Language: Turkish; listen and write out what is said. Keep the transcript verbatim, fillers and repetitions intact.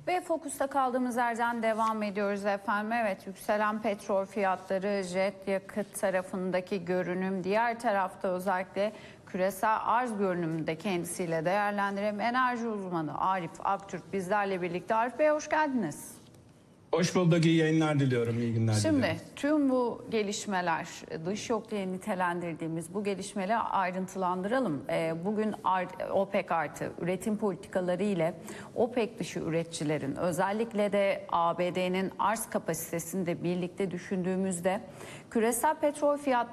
Ve fokusta kaldığımız yerden devam ediyoruz efendim. Evet, yükselen petrol fiyatları, jet yakıt tarafındaki görünüm, diğer tarafta özellikle küresel arz görünümünde kendisiyle değerlendirelim. Enerji uzmanı Arif Aktürk bizlerle birlikte. Arif Bey, hoş geldiniz. Hoş bulduk, iyi yayınlar diliyorum, iyi günler Şimdi diliyorum. tüm bu gelişmeler, dış şok diye nitelendirdiğimiz bu gelişmeleri ayrıntılandıralım. Bugün OPEC artı üretim politikaları ile OPEC dışı üreticilerin, özellikle de A B D'nin arz kapasitesini de birlikte düşündüğümüzde küresel petrol fiyatları